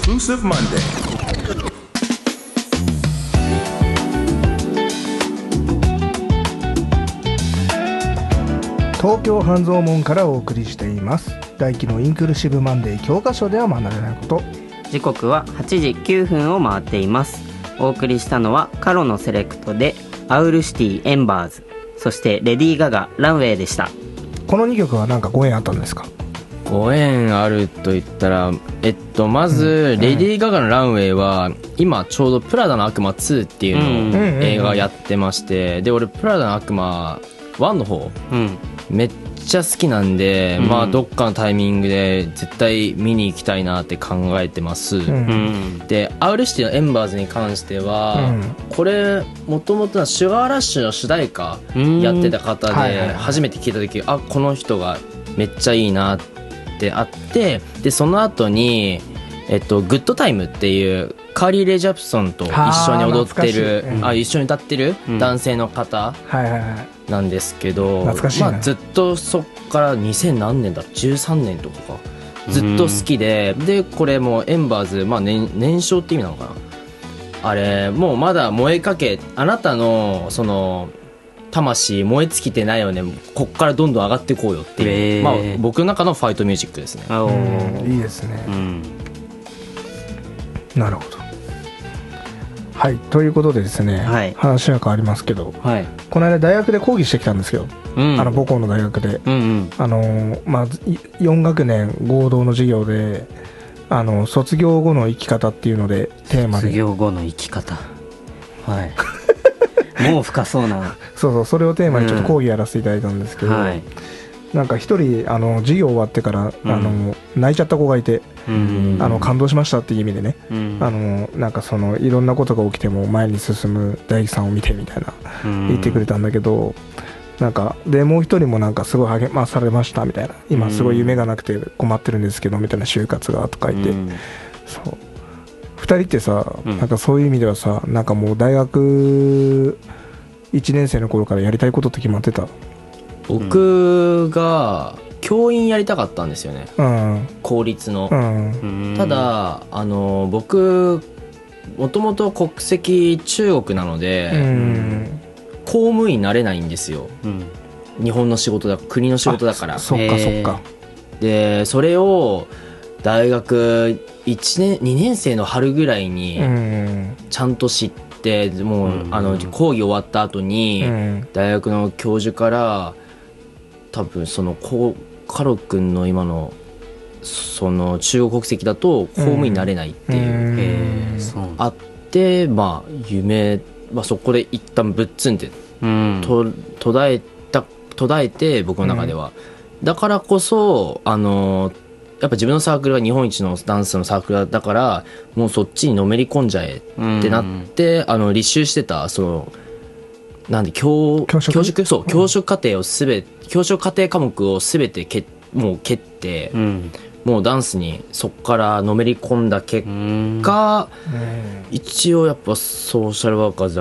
Inclusive Monday. 東京半蔵門からお送りしています大輝のインクルーシブマンデー教科書では学べないこと。 時刻は8時9分を回っています。お送りしたのはカロのセレクトでアウルシティエンバーズ、そしてレディーガガランウェイでした。 この2曲は何かご縁あったんですか？ ご縁あると言ったら、まず、レディー・ガガのランウェイは今ちょうどプラダの悪魔2っていうのを映画やってまして、で俺プラダの悪魔1の方、めっちゃ好きなんで、まあどっかのタイミングで絶対見に行きたいなって考えてます。でアウルシティのエンバーズに関しては、これもともとはシュガーラッシュの主題歌やってた方で、初めて聞いた時、あ、この人がめっちゃいいなってあって、でその後にグッドタイムっていうカーリー・レイ・ジャプソンと一緒に踊ってる、一緒に歌ってる男性の方なんですけど、まあ、ずっとそっから2000何年だ13年とかかずっと好きで、でこれもエンバーズ、まあ、燃焼って意味なのかな、あれもうまだ燃えかけ、あなたのその魂燃え尽きてないよね、こっからどんどん上がっていこうよっていう、まあ、僕の中のファイトミュージックですね。 いいですね、なるほど。はい、ということでですね、話は変わりますけど、この間大学で講義してきたんですけど、母校の大学で、まあ、4学年合同の授業で卒業後の生き方っていうのでテーマで、 卒業後の生き方、もう深そうなそうそれをテーマにちょっと講義やらせていただいたんですけど、なんか一人授業終わってから、泣いちゃった子がいて、感動しましたっていう意味でね、なんかそのいろんなことが起きても前に進む大樹さんを見てみたいな、言ってくれたんだけど、なんかでもう一人もなんかすごい励まされましたみたいな、今すごい夢がなくて困ってるんですけどみたいな、就活がとか言って、そう2人ってさ、なんかそういう意味ではさ、なんかもう大学1年生の頃からやりたいことって決まってた？ 僕が教員やりたかったんですよね、公立の、ただ僕もともと国籍中国なので、公務員になれないんですよ、日本の仕事だ、国の仕事だから。 そっかそっか。 でそれを大学1年2年生の春ぐらいにちゃんと知って、もう講義終わった後に大学の教授から多分そのカロ君の今のその中国国籍だと公務員になれないっていう、あって、まあ夢、まあ、そこで一旦ぶっつんで途絶えて、僕の中では、だからこそやっぱ自分のサークルが日本一のダンスのサークルだから、もうそっちにのめり込んじゃえってなって、履修してたそのなんで教職そう、教職課程科目をすべてもう蹴って、もうダンスにそこからのめり込んだ結果、一応やっぱソーシャルワーカーズ